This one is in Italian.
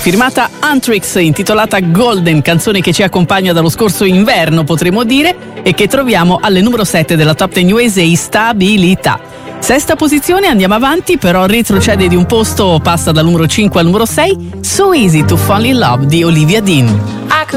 firmata Antrix, intitolata Golden, canzone che ci accompagna dallo scorso inverno, potremmo dire, e che troviamo alle numero 7 della Top 10 USA, Stabilità. Sesta posizione, andiamo avanti, però retrocede di un posto, passa dal numero 5 al numero 6, So Easy to Fall in Love di Olivia Dean.